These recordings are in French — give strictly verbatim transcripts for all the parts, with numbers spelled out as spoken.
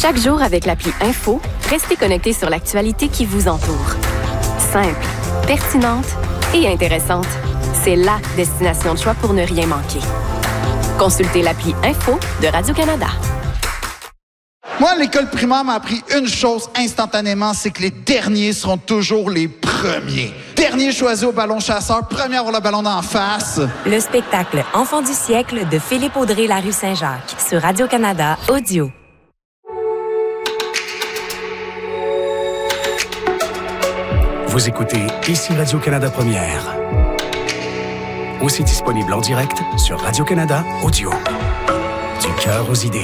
Chaque jour avec l'appli Info, restez connecté sur l'actualité qui vous entoure. Simple, pertinente et intéressante. C'est la destination de choix pour ne rien manquer. Consultez l'appli Info de Radio-Canada. Moi, l'école primaire m'a appris une chose instantanément, c'est que les derniers seront toujours les premiers. Dernier choisi au ballon chasseur, premier à avoir le ballon d'en face. Le spectacle Enfant du siècle de Philippe Audrey La Rue Saint-Jacques sur Radio-Canada Audio. Vous écoutez ici Radio-Canada Première. Aussi disponible en direct sur Radio-Canada Audio. Du cœur aux idées.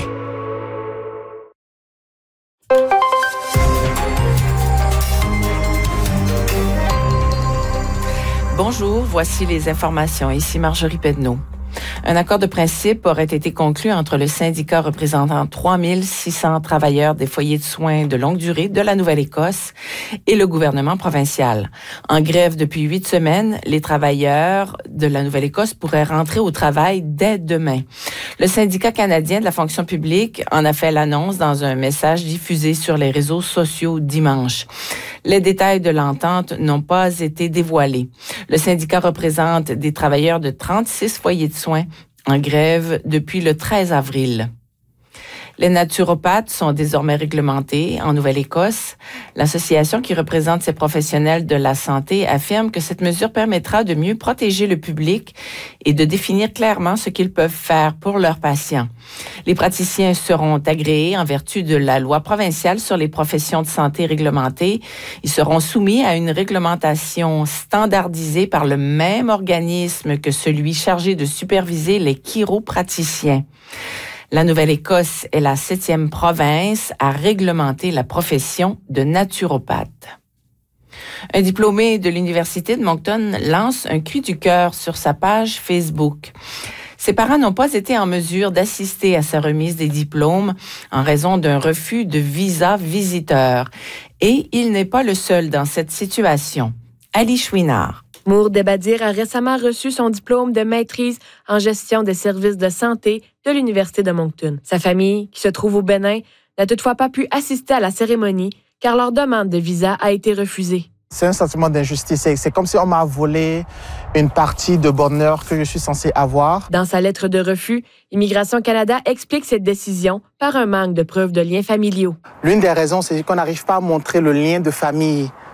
Bonjour, voici les informations. Ici Marjorie Pedneau. Un accord de principe aurait été conclu entre le syndicat représentant trois mille six cents travailleurs des foyers de soins de longue durée de la Nouvelle-Écosse et le gouvernement provincial. En grève depuis huit semaines, les travailleurs de la Nouvelle-Écosse pourraient rentrer au travail dès demain. Le syndicat canadien de la fonction publique en a fait l'annonce dans un message diffusé sur les réseaux sociaux dimanche. Les détails de l'entente n'ont pas été dévoilés. Le syndicat représente des travailleurs de trente-six foyers de soins en grève depuis le treize avril. Les naturopathes sont désormais réglementés en Nouvelle-Écosse. L'association qui représente ces professionnels de la santé affirme que cette mesure permettra de mieux protéger le public et de définir clairement ce qu'ils peuvent faire pour leurs patients. Les praticiens seront agréés en vertu de la loi provinciale sur les professions de santé réglementées. Ils seront soumis à une réglementation standardisée par le même organisme que celui chargé de superviser les chiropraticiens. La Nouvelle-Écosse est la septième province à réglementer la profession de naturopathe. Un diplômé de l'Université de Moncton lance un cri du cœur sur sa page Facebook. Ses parents n'ont pas été en mesure d'assister à sa remise des diplômes en raison d'un refus de visa visiteur. Et il n'est pas le seul dans cette situation. Ali Chouinard. Mour Debadir a récemment reçu son diplôme de maîtrise en gestion des services de santé de l'Université de Moncton. Sa famille, qui se trouve au Bénin, n'a toutefois pas pu assister à la cérémonie car leur demande de visa a été refusée. C'est un sentiment d'injustice. C'est comme si on m'a volé une partie de bonheur que je suis censé avoir. Dans sa lettre de refus, Immigration Canada explique cette décision par un manque de preuves de liens familiaux. L'une des raisons, c'est qu'on n'arrive pas à montrer le lien de famille